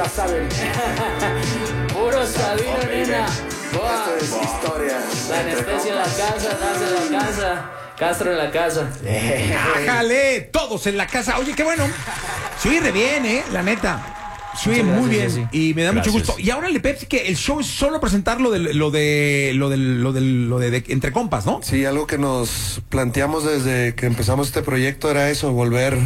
ya saben. Puro Sabino, nena. Esto es historia. La anestesia en la casa, Das en la casa, Castro en la casa. ¡Ájale! Todos en la casa. Oye, qué bueno. Se oye re bien, la neta. Se oye muy bien. Sí. Y me da mucho Gracias. gusto. Y ahora le Pepsi que el show es solo presentar lo de Entre Compas, ¿no? Sí, algo que nos planteamos desde que empezamos este proyecto era eso, volver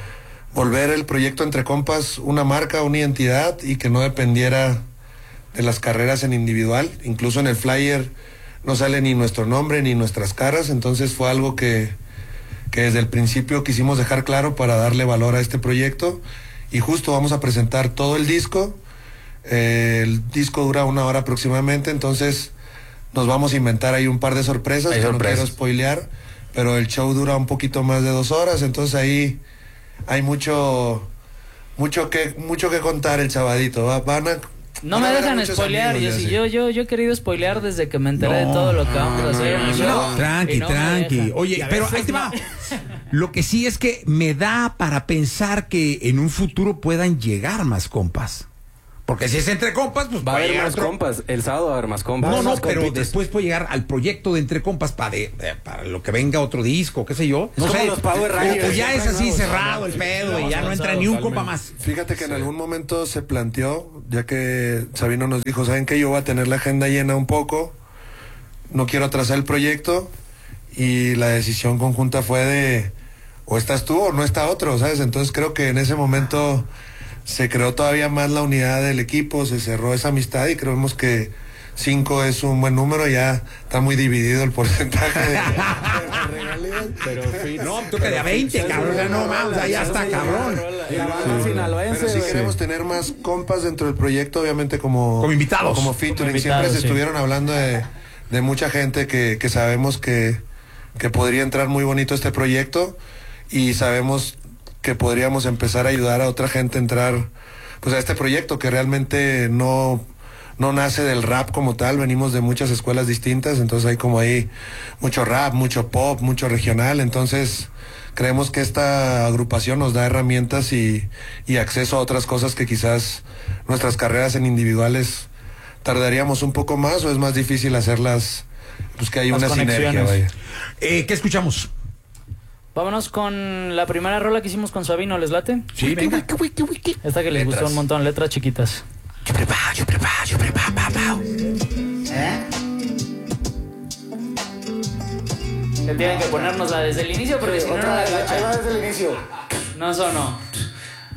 el proyecto Entre Compas una marca, una identidad y que no dependiera de las carreras en individual. Incluso en el flyer no sale ni nuestro nombre ni nuestras caras, entonces fue algo que desde el principio quisimos dejar claro para darle valor a este proyecto. Y justo vamos a presentar todo el disco. El disco dura 1 hora aproximadamente, entonces nos vamos a inventar ahí un par de sorpresas que no quiero spoilear, pero el show dura un poquito más de 2 horas, entonces ahí hay mucho que contar el sabadito. No me dejan spoilear. Yo he querido spoilear desde que me enteré de todo lo que vamos a hacer. Tranqui. Oye, pero ahí te va. Lo que sí es que me da para pensar que en un futuro puedan llegar más compas. Porque si es Entre Compas, pues Va a haber llegar más otro. compas. El sábado va a haber más compas. No, Más pero compitas. después puede llegar al proyecto de Entre Compas para lo que venga otro disco, qué sé yo. No como sé. los Power Rangers. O ya es así cerrado el pedo y ya no entra ni un compa más. Fíjate que en algún momento se planteó, ya que Sabino nos dijo, ¿saben qué? Yo voy a tener la agenda llena un poco, no quiero atrasar el proyecto, y la decisión conjunta fue de, o estás tú o no está otro, ¿sabes? Entonces creo que en ese momento se creó todavía más la unidad del equipo, se cerró esa amistad y creemos que 5 es un buen número, ya está muy dividido el porcentaje de regalías. Pero No, toca de a 20, cabrón. Ya no mames, ya está cabrón. Pero sí queremos tener más compas dentro del proyecto, obviamente como invitados. Como featuring. Como invitados, Siempre se sí. estuvieron hablando de mucha gente que sabemos que podría entrar muy bonito este proyecto, y sabemos que podríamos empezar a ayudar a otra gente a entrar pues a este proyecto que realmente no nace del rap como tal. Venimos de muchas escuelas distintas, entonces hay como ahí mucho rap, mucho pop, mucho regional, entonces creemos que esta agrupación nos da herramientas y acceso a otras cosas que quizás nuestras carreras en individuales tardaríamos un poco más, o es más difícil hacerlas, pues que hay Las una sinergia, conexiones. vaya. ¿Qué escuchamos? Vámonos con la primera rola que hicimos con Sabino, ¿les late? Sí, venga. Esta que les gustó un montón, letras chiquitas. Yo preparo. Que tienen que ponérnosla desde el inicio porque si no, no la Ahí va cachan. desde el inicio. No sonó.